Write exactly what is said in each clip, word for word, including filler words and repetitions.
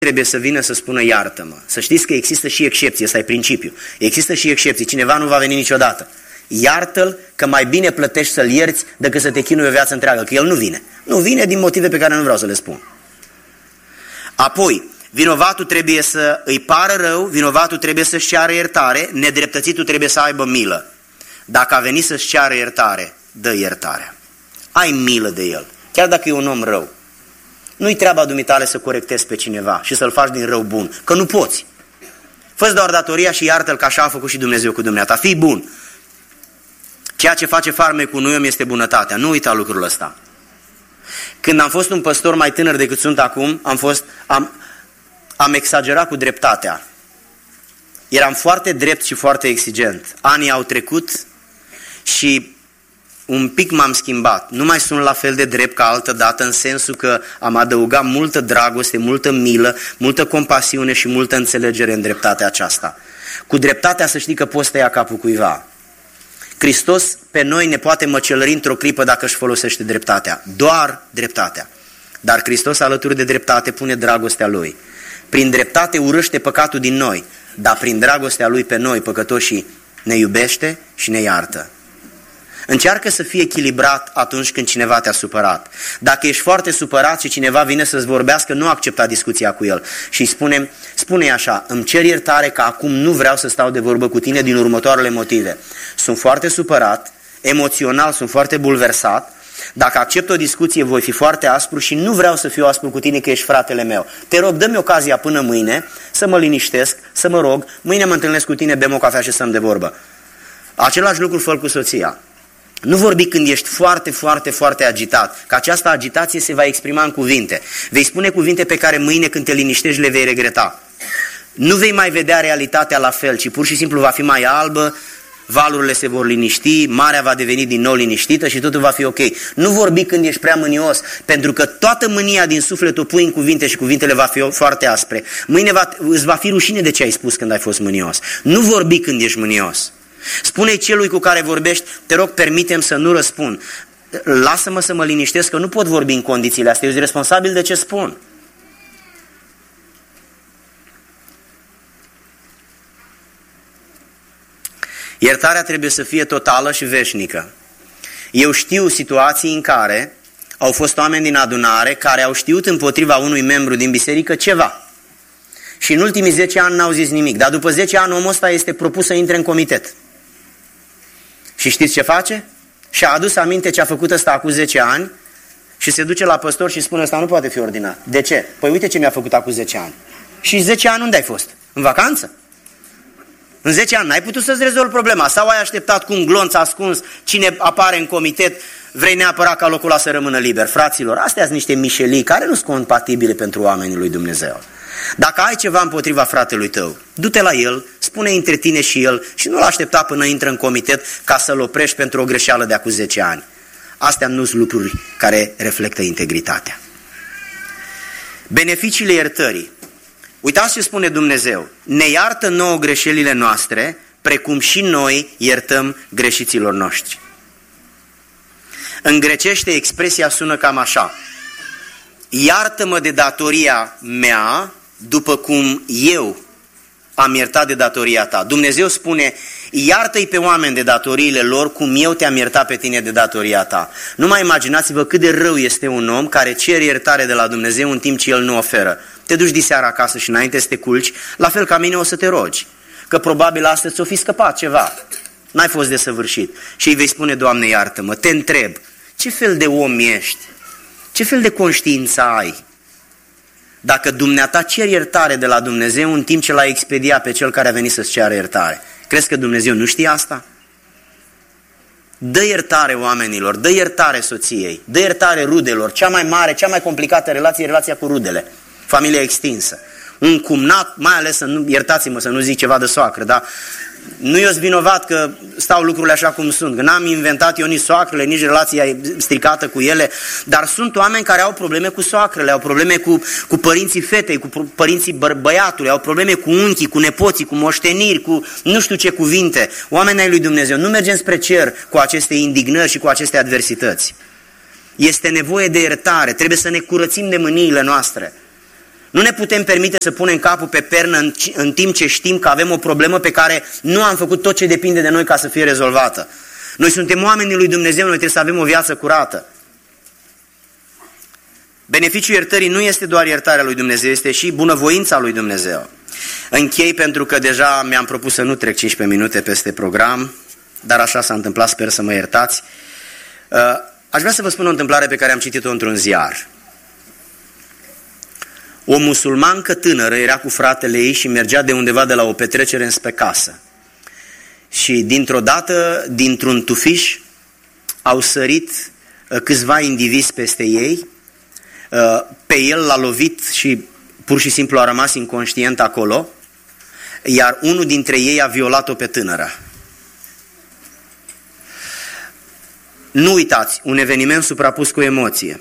trebuie să vină să spună iartă-mă. Să știți că există și excepții, ăsta e principiul. Există și excepții. Cineva nu va veni niciodată. Iartă-l că mai bine plătești să-l ierți decât să te chinui o viață întreagă, că el nu vine. Nu vine din motive pe care nu vreau să le spun. Apoi, vinovatul trebuie să îi pară rău, vinovatul trebuie să-și ceară iertare, nedreptățitul trebuie să aibă milă. Dacă a venit să-și ceară iertare, dă iertarea. Ai milă de el, chiar dacă e un om rău. Nu-i treaba dumitale să corectezi pe cineva și să-l faci din rău bun, că nu poți. Fă-ți doar datoria și iartă-l ca așa a făcut și Dumnezeu cu dumneata. Fii bun. Ceea ce face farmecul unui om este bunătatea. Nu uita lucrul ăsta. Când am fost un păstor mai tânăr decât sunt acum, am, fost, am, am exagerat cu dreptatea. Eram foarte drept și foarte exigent. Anii au trecut și un pic m-am schimbat. Nu mai sunt la fel de drept ca altă dată, în sensul că am adăugat multă dragoste, multă milă, multă compasiune și multă înțelegere în dreptatea aceasta. Cu dreptatea să știi că poți tăia capul cuiva. Hristos pe noi ne poate măcelări într-o clipă dacă își folosește dreptatea. Doar dreptatea. Dar Hristos alături de dreptate pune dragostea Lui. Prin dreptate urăște păcatul din noi, dar prin dragostea Lui pe noi, păcătoșii, ne iubește și ne iartă. Încearcă să fii echilibrat atunci când cineva te-a supărat. Dacă ești foarte supărat și cineva vine să-ți vorbească, nu accepta discuția cu el. Și spune, spune așa, îmi cer iertare că acum nu vreau să stau de vorbă cu tine din următoarele motive. Sunt foarte supărat, emoțional sunt foarte bulversat, dacă accept o discuție voi fi foarte aspru și nu vreau să fiu aspru cu tine că ești fratele meu. Te rog, dă-mi ocazia până mâine să mă liniștesc, să mă rog, mâine mă întâlnesc cu tine, bem o cafea și stăm de vorbă. Același lucru fă cu soția. Nu vorbi când ești foarte, foarte, foarte agitat, că această agitație se va exprima în cuvinte. Vei spune cuvinte pe care mâine când te liniștești le vei regreta. Nu vei mai vedea realitatea la fel, ci pur și simplu va fi mai albă, valurile se vor liniști, marea va deveni din nou liniștită și totul va fi ok. Nu vorbi când ești prea mânios, pentru că toată mânia din suflet o pui în cuvinte și cuvintele va fi foarte aspre. Mâine va, îți va fi rușine de ce ai spus când ai fost mânios. Nu vorbi când ești mânios. Spune-i celui cu care vorbești, te rog, permite-mi să nu răspund. Lasă-mă să mă liniștesc că nu pot vorbi în condițiile astea. Eu sunt responsabil de ce spun. Iertarea trebuie să fie totală și veșnică. Eu știu situații în care au fost oameni din adunare care au știut împotriva unui membru din biserică ceva. Și în ultimii zece ani n-au zis nimic. Dar după zece ani omul ăsta este propus să intre în comitet. Și știți ce face? Și-a adus aminte ce a făcut ăsta acum zece ani și se duce la păstor și spune, ăsta nu poate fi ordinat. De ce? Păi uite ce mi-a făcut acum zece ani. Și zece ani unde ai fost? În vacanță? În zece ani n-ai putut să-ți rezolvi problema. Sau ai așteptat cu un glonț ascuns cine apare în comitet, vrei neapărat ca locul ăla să rămână liber. Fraților, astea sunt niște mișelii care nu sunt compatibile pentru oamenii lui Dumnezeu. Dacă ai ceva împotriva fratelui tău, du-te la el, spune între tine și el și nu-l aștepta până intră în comitet ca să-l oprești pentru o greșeală de acum zece ani. Astea nu sunt lucruri care reflectă integritatea. Beneficiile iertării. Uitați ce spune Dumnezeu. Ne iartă nouă greșelile noastre, precum și noi iertăm greșiților noștri. În grecește expresia sună cam așa. Iartă-mă de datoria mea după cum eu am iertat de datoria ta. Dumnezeu spune, iartă-i pe oameni de datoriile lor cum eu te-am iertat pe tine de datoria ta. Nu mai imaginați-vă cât de rău este un om care cere iertare de la Dumnezeu în timp ce el nu oferă. Te duci diseară acasă și înainte să te culci, la fel ca mine o să te rogi. Că probabil astăzi ți-o fi scăpat ceva. N-ai fost desăvârșit. Și îi vei spune, Doamne, iartă-mă, te întreb, ce fel de om ești? Ce fel de conștiință ai? Dacă dumneata ceri iertare de la Dumnezeu în timp ce l-a expediat pe cel care a venit să-ți ceară iertare, crezi că Dumnezeu nu știe asta? Dă iertare oamenilor, dă iertare soției, dă iertare rudelor. Cea mai mare, cea mai complicată relație e relația cu rudele, familia extinsă. Un cumnat, mai ales, să nu, iertați-mă să nu zic ceva de soacră, dar nu eu sunt vinovat că stau lucrurile așa cum sunt, că n-am inventat eu nici soacrele, nici relația stricată cu ele, dar sunt oameni care au probleme cu soacrele, au probleme cu, cu părinții fetei, cu părinții bă, băiatului, au probleme cu unchii, cu nepoții, cu moșteniri, cu nu știu ce cuvinte. Oamenii ai lui Dumnezeu, nu mergem spre cer cu aceste indignări și cu aceste adversități. Este nevoie de iertare, trebuie să ne curățim de mâniile noastre. Nu ne putem permite să punem capul pe pernă în, în timp ce știm că avem o problemă pe care nu am făcut tot ce depinde de noi ca să fie rezolvată. Noi suntem oamenii lui Dumnezeu, noi trebuie să avem o viață curată. Beneficiul iertării nu este doar iertarea lui Dumnezeu, este și bunăvoința lui Dumnezeu. Închei pentru că deja mi-am propus să nu trec cincisprezece minute peste program, dar așa s-a întâmplat, sper să mă iertați. Aș vrea să vă spun o întâmplare pe care am citit-o într-un ziar. O musulmancă tânără era cu fratele ei și mergea de undeva de la o petrecere înspre casă. Și dintr-o dată, dintr-un tufiș, au sărit câțiva indivizi peste ei. Pe el l-a lovit și pur și simplu a rămas inconștient acolo, iar unul dintre ei a violat-o pe tânără. Nu uitați, un eveniment suprapus cu o emoție.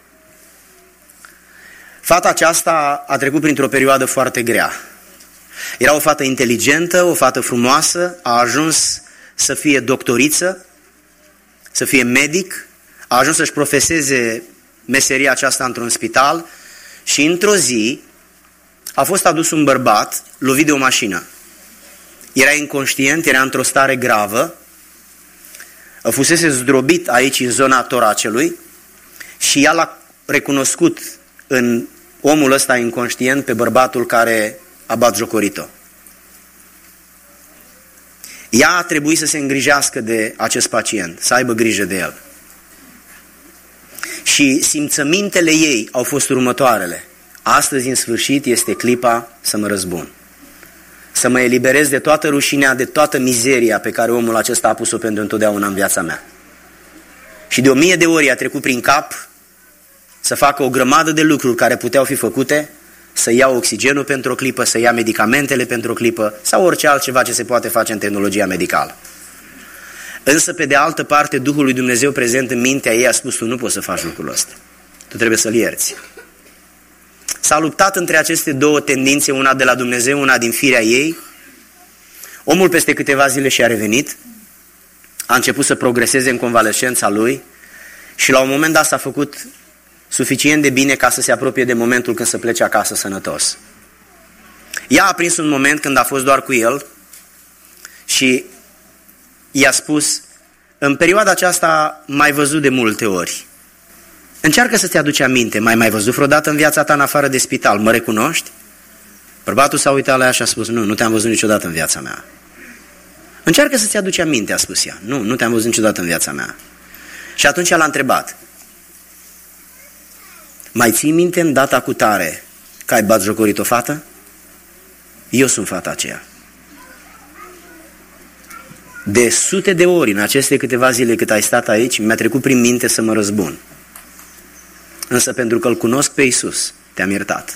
Fata aceasta a trecut printr-o perioadă foarte grea. Era o fată inteligentă, o fată frumoasă, a ajuns să fie doctoriță, să fie medic, a ajuns să-și profeseze meseria aceasta într-un spital și într-o zi a fost adus un bărbat lovit de o mașină. Era inconștient, era într-o stare gravă, fusese zdrobit aici în zona toracelui și ea l-a recunoscut în omul ăsta inconștient pe bărbatul care a batjocorit-o. Ea a trebuit să se îngrijească de acest pacient, să aibă grijă de el. Și simțămintele ei au fost următoarele. Astăzi, în sfârșit, este clipa să mă răzbun. Să mă eliberez de toată rușinea, de toată mizeria pe care omul acesta a pus-o pentru întotdeauna în viața mea. Și de o mie de ori a trecut prin cap să facă o grămadă de lucruri care puteau fi făcute, să ia oxigenul pentru o clipă, să ia medicamentele pentru o clipă sau orice altceva ce se poate face în tehnologia medicală. Însă, pe de altă parte, Duhul lui Dumnezeu prezent în mintea ei a spus: tu nu poți să faci lucrul ăsta. Tu trebuie să-l ierți. S-a luptat între aceste două tendințe, una de la Dumnezeu, una din firea ei. Omul peste câteva zile și-a revenit, a început să progreseze în convalescența lui și la un moment dat s-a făcut suficient de bine ca să se apropie de momentul când să plece acasă sănătos. Ea a prins un moment când a fost doar cu el și i-a spus: în perioada aceasta m-ai văzut de multe ori. Încearcă să-ți aduci aminte, m-ai mai văzut vreodată în viața ta în afară de spital, mă recunoști? Bărbatul s-a uitat la ea și a spus: nu, nu te-am văzut niciodată în viața mea. Încearcă să-ți aduci aminte, a spus ea. Nu, nu te-am văzut niciodată în viața mea. Și atunci l-a întrebat: mai ții minte în data cu tare că ai batjocorit o fată? Eu sunt fata aceea. De sute de ori în aceste câteva zile cât ai stat aici, mi-a trecut prin minte să mă răzbun. Însă pentru că îl cunosc pe Iisus, te-am iertat.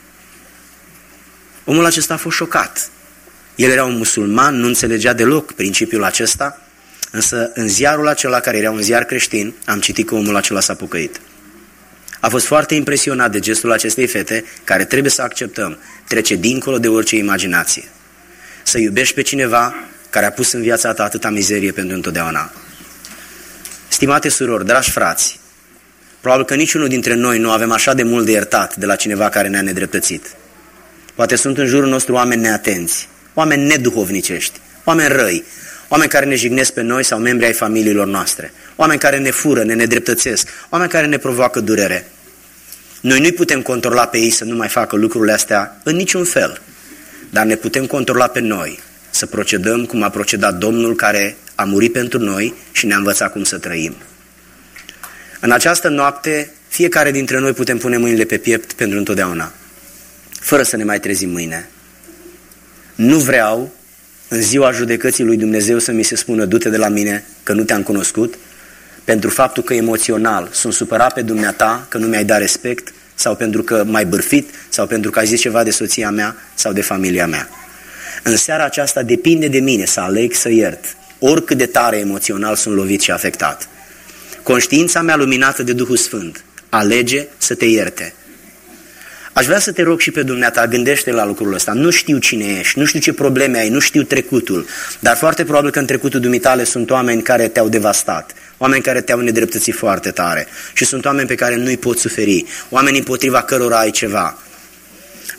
Omul acesta a fost șocat. El era un musulman, nu înțelegea deloc principiul acesta, însă în ziarul acela, care era un ziar creștin, am citit că omul acela s-a pocăit. A fost foarte impresionat de gestul acestei fete, care, trebuie să acceptăm, trece dincolo de orice imaginație. Să iubești pe cineva care a pus în viața ta atâta mizerie pentru întotdeauna. Stimate surori, dragi frați, probabil că niciunul dintre noi nu avem așa de mult de iertat de la cineva care ne-a nedreptățit. Poate sunt în jurul nostru oameni neatenți, oameni neduhovnicești, oameni răi, oameni care ne jignesc pe noi sau membri ai familiilor noastre, oameni care ne fură, ne nedreptățesc, oameni care ne provoacă durere. Noi nu-i putem controla pe ei să nu mai facă lucrurile astea în niciun fel, dar ne putem controla pe noi, să procedăm cum a procedat Domnul care a murit pentru noi și ne-a învățat cum să trăim. În această noapte, fiecare dintre noi putem pune mâinile pe piept pentru întotdeauna, fără să ne mai trezim mâine. Nu vreau în ziua judecății lui Dumnezeu să mi se spună: du-te de la mine că nu te-am cunoscut, pentru faptul că emoțional sunt supărat pe dumneata că nu mi-ai dat respect, sau pentru că m-ai bârfit, sau pentru că ai zis ceva de soția mea sau de familia mea. În seara aceasta depinde de mine să aleg să iert, oricât de tare emoțional sunt lovit și afectat. Conștiința mea luminată de Duhul Sfânt alege să te ierte. Aș vrea să te rog și pe dumneata, gândește la lucrul ăsta. Nu știu cine ești, nu știu ce probleme ai, nu știu trecutul, dar foarte probabil că în trecutul dumitale sunt oameni care te-au devastat, oameni care te-au nedreptățit foarte tare și sunt oameni pe care nu-i poți suferi, oameni împotriva cărora ai ceva.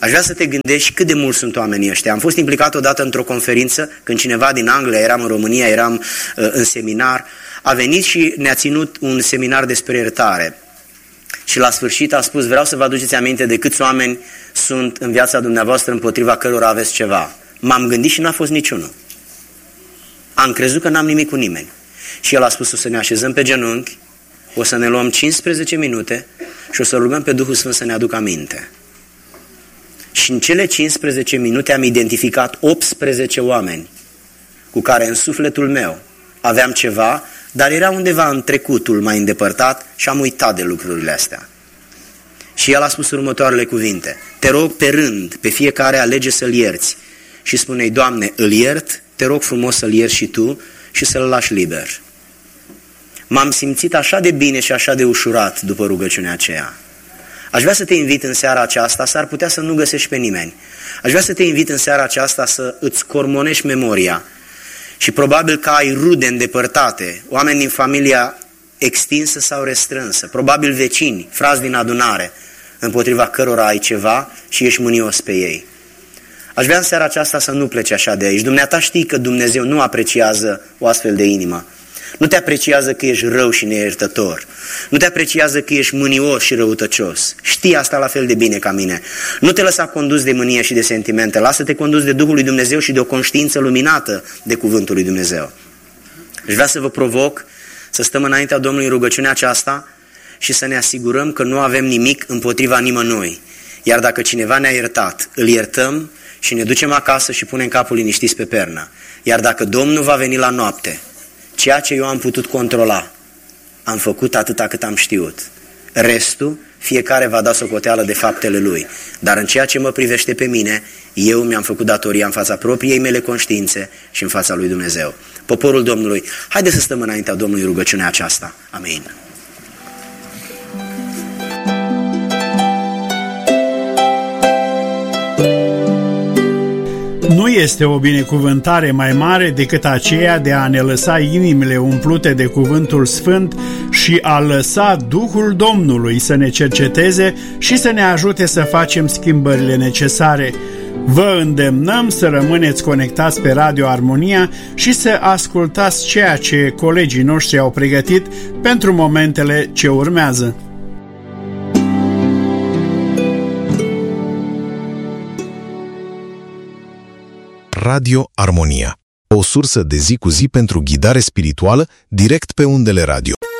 Aș vrea să te gândești cât de mulți sunt oamenii ăștia. Am fost implicat odată într-o conferință, când cineva din Anglia, eram în România, eram uh, în seminar, a venit și ne-a ținut un seminar despre iertare. Și la sfârșit a spus, vreau să vă aduceți aminte de câți oameni sunt în viața dumneavoastră împotriva cărora aveți ceva. M-am gândit și n-a fost niciunul. Am crezut că n-am nimic cu nimeni. Și el a spus, o să ne așezăm pe genunchi, o să ne luăm cincisprezece minute și o să rugăm pe Duhul Sfânt să ne aducă aminte. Și în cele cincisprezece minute am identificat optsprezece oameni cu care în sufletul meu aveam ceva, dar era undeva în trecutul mai îndepărtat și am uitat de lucrurile astea. Și el a spus următoarele cuvinte: te rog pe rând, pe fiecare alege să-l ierți. Și spune-i, Doamne, îl iert, te rog frumos să-l ierți și tu și să-l lași liber. M-am simțit așa de bine și așa de ușurat după rugăciunea aceea. Aș vrea să te invit în seara aceasta, s-ar putea să nu găsești pe nimeni. Aș vrea să te invit în seara aceasta să îți cormonești memoria și probabil că ai rude îndepărtate, oameni din familia extinsă sau restrânsă, probabil vecini, frați din adunare, împotriva cărora ai ceva și ești mânios pe ei. Aș vrea în seara aceasta să nu pleci așa de aici. Dumneata știi că Dumnezeu nu apreciază o astfel de inimă. Nu te apreciază că ești rău și neiertător. Nu te apreciază că ești mânios și răutăcios. Știi asta la fel de bine ca mine. Nu te lăsa condus de mânie și de sentimente. Lasă-te condus de Duhul lui Dumnezeu și de o conștiință luminată de cuvântul lui Dumnezeu. Aș vrea să vă provoc să stăm înaintea Domnului în rugăciunea aceasta și să ne asigurăm că nu avem nimic împotriva nimănui. Iar dacă cineva ne-a iertat, îl iertăm și ne ducem acasă și punem capul liniștiți pe pernă. Iar dacă Domnul va veni la noapte, ceea ce eu am putut controla, am făcut atâta cât am știut. Restul, fiecare va da socoteală de faptele lui. Dar în ceea ce mă privește pe mine, eu mi-am făcut datoria în fața propriei mele conștiințe și în fața lui Dumnezeu. Poporul Domnului, haideți să stăm înaintea Domnului rugăciunea aceasta. Amin. Nu este o binecuvântare mai mare decât aceea de a ne lăsa inimile umplute de cuvântul sfânt și a lăsa Duhul Domnului să ne cerceteze și să ne ajute să facem schimbările necesare. Vă îndemnăm să rămâneți conectați pe Radio Armonia și să ascultați ceea ce colegii noștri au pregătit pentru momentele ce urmează. Radio Armonia, o sursă de zi cu zi pentru ghidare spirituală direct pe undele radio.